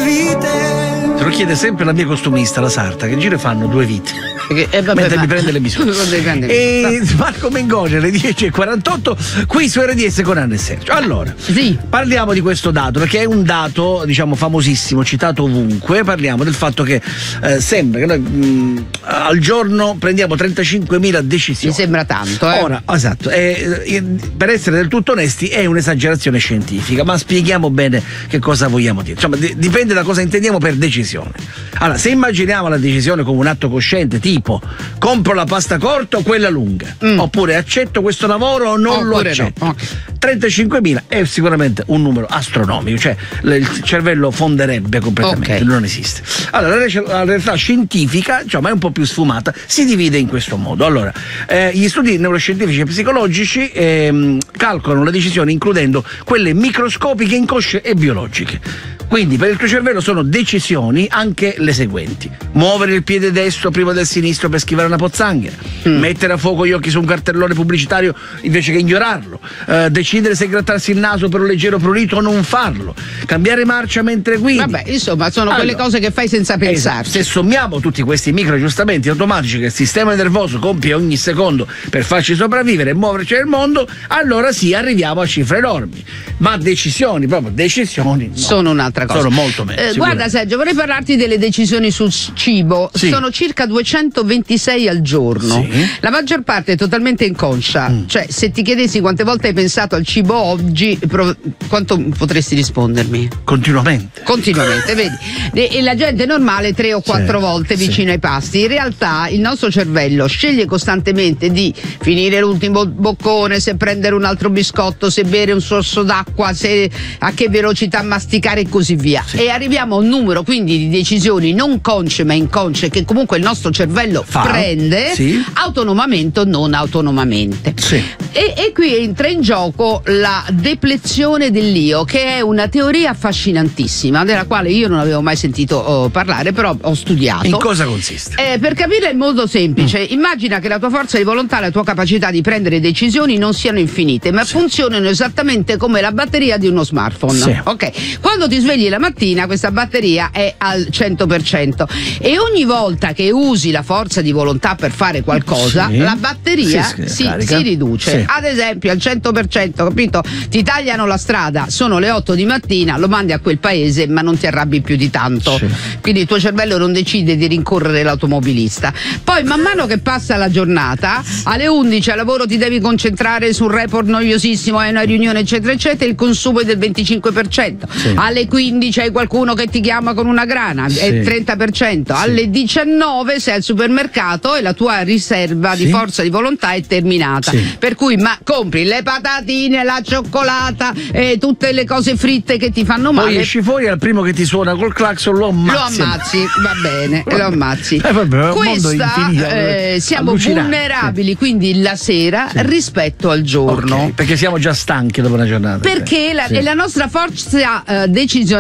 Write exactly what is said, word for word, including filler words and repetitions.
vite. Se lo chiede sempre la mia costumista, la sarta, che giro fanno due vite. Perché, eh, vabbè, mentre ma... mi prende le misure. E Marco Mengoni alle dieci e quarantotto qui su R D S con Anna e Sergio. Allora, sì. parliamo di questo dato, perché è un dato, diciamo, famosissimo, citato ovunque. Parliamo del fatto che eh, sembra che noi mh, al giorno prendiamo trentacinquemila decisioni. Mi sembra tanto, eh? Ora, esatto, eh, per essere del tutto onesti è un'esagerazione scientifica, ma spieghiamo bene che cosa vogliamo dire. Insomma, d- dipende da cosa intendiamo per decisione. Allora, se immaginiamo la decisione come un atto cosciente, tipo compro la pasta corta o quella lunga, mm. oppure accetto questo lavoro o non oppure lo accetto. No. Okay. trentacinquemila è sicuramente un numero astronomico, cioè il cervello fonderebbe completamente, okay. non esiste. Allora, la realtà scientifica, cioè, ma è un po' più sfumata, si divide in questo modo. Allora, eh, gli studi neuroscientifici e psicologici ehm, calcolano le decisioni includendo quelle microscopiche, inconsce e biologiche. Quindi per il tuo cervello sono decisioni anche le seguenti: muovere il piede destro prima del sinistro per schivare una pozzanghera, mm. mettere a fuoco gli occhi su un cartellone pubblicitario invece che ignorarlo, eh, decidere se grattarsi il naso per un leggero prurito o non farlo, cambiare marcia mentre guidi. Vabbè, insomma, sono allora, quelle cose che fai senza pensarci. Se sommiamo tutti questi micro aggiustamenti automatici che il sistema nervoso compie ogni secondo per farci sopravvivere e muoverci nel mondo, allora sì, arriviamo a cifre enormi. Ma decisioni, proprio decisioni, no. sono un'altra cosa. Sono molto meno. Eh, guarda Sergio, vorrei parlarti delle decisioni sul cibo. Sì. Sono circa duecentoventisei al giorno. Sì. La maggior parte è totalmente inconscia. Mm. Cioè, se ti chiedessi quante volte hai pensato al cibo oggi, prov- quanto potresti rispondermi? Continuamente. Continuamente, vedi? E, e la gente normale tre o quattro sì. volte vicino sì. ai pasti. In realtà il nostro cervello sceglie costantemente di finire l'ultimo boccone, se prendere un altro biscotto, se bere un sorso d'acqua, se a che velocità masticare e così via. Sì. E arriviamo a un numero quindi di decisioni non consce ma inconsce che comunque il nostro cervello Fa. prende sì. autonomamente o non autonomamente. Sì. E, e qui entra in gioco la deplezione dell'io, che è una teoria affascinantissima della quale io non avevo mai sentito oh, parlare, però ho studiato. In cosa consiste? Eh, per capire in modo semplice, mm. immagina che la tua forza di volontà e la tua capacità di prendere decisioni non siano infinite, ma sì. funzionano esattamente come la batteria di uno smartphone. Sì. Ok? Quando ti svegli la mattina questa batteria è al cento per cento e ogni volta che usi la forza di volontà per fare qualcosa, sì. la batteria si, si, si riduce. Sì. Ad esempio al cento per cento, capito? Ti tagliano la strada, sono le otto di mattina, lo mandi a quel paese ma non ti arrabbi più di tanto. Sì. Quindi il tuo cervello non decide di rincorrere l'automobilista. Poi man mano che passa la giornata, alle undici al lavoro ti devi concentrare su un report noiosissimo, hai una riunione eccetera eccetera, il consumo è del venticinque per cento. Sì. Alle quindici hai qualcuno che ti chiama con una grana, sì. è il trenta per cento. Sì. Alle diciannove sei al supermercato e la tua riserva sì. di forza di volontà è terminata. Sì. Per cui ma compri le patatine, la cioccolata e tutte le cose fritte che ti fanno male. Poi esci fuori al primo che ti suona col clacson lo ammazzi. Lo ammazzi, va bene, vabbè. lo ammazzi. Eh, vabbè, è un Questa, mondo infinito, eh, siamo vulnerabili sì. quindi la sera sì. rispetto al giorno. Okay, perché siamo già stanchi dopo una giornata. Perché la, sì. la nostra forza uh, decisionale